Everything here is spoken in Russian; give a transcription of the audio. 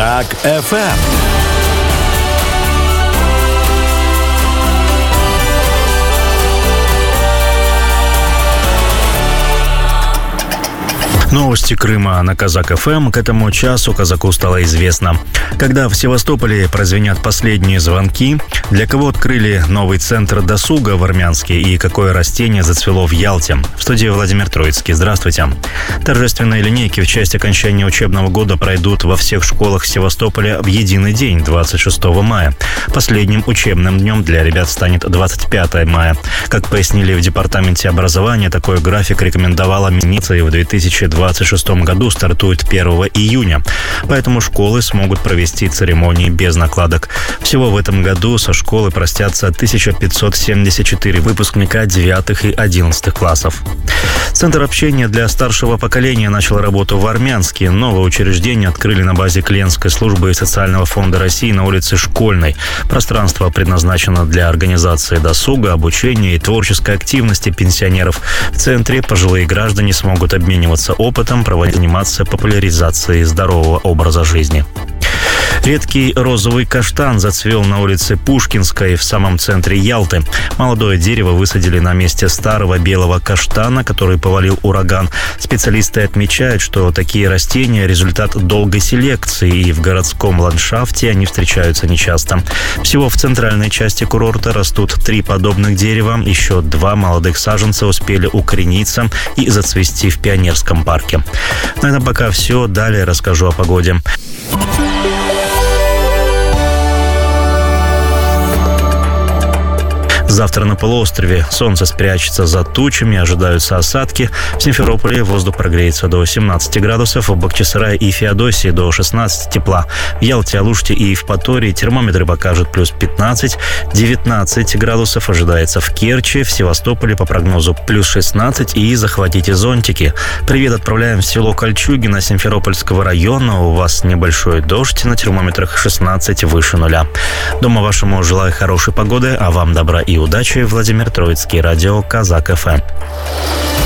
Казак ФМ. Новости Крыма на Казак ФМ. К этому часу казаку стало известно, когда в Севастополе прозвенят последние звонки, для кого открыли новый центр досуга в Армянске и какое растение зацвело в Ялте. В студии Владимир Троицкий. Здравствуйте. Торжественные линейки в честь окончания учебного года пройдут во всех школах Севастополя в единый день, 26 мая. Последним учебным днем для ребят станет 25 мая. Как пояснили в Департаменте образования, такой график рекомендовала министр и в 2026 году стартует 1 июня. Поэтому школы смогут провести церемонии без накладок. Всего в этом году со школы простятся 1574 выпускника 9 и 11 классов. Центр общения для старшего поколения начал работу в Армянске. Новое учреждение открыли на базе Клиентской службы и Социального фонда России на улице Школьной. Пространство предназначено для организации досуга, обучения и творческой активности пенсионеров. В центре пожилые граждане смогут обмениваться опытом, заниматься популяризацией здорового образа жизни. Редкий розовый каштан зацвел на улице Пушкинской в самом центре Ялты. Молодое дерево высадили на месте старого белого каштана, который повалил ураган. Специалисты отмечают, что такие растения – результат долгой селекции, и в городском ландшафте они встречаются нечасто. Всего в центральной части курорта растут 3 подобных дерева. Еще 2 молодых саженца успели укорениться и зацвести в Пионерском парке. На этом пока все. Далее расскажу о погоде. Завтра на полуострове солнце спрячется за тучами, ожидаются осадки. В Симферополе воздух прогреется до 17 градусов, в Бахчисарае и Феодосии до 16 тепла. В Ялте, Алуште и Евпатории термометры покажут плюс 15, 19 градусов ожидается в Керчи, в Севастополе по прогнозу плюс 16 и захватите зонтики. Привет отправляем в село Кольчугино Симферопольского района. У вас небольшой дождь, на термометрах 16 выше нуля. Дома вашему желаю хорошей погоды, а вам добра и удачи. Владимир Троицкий, радио Казак ФМ.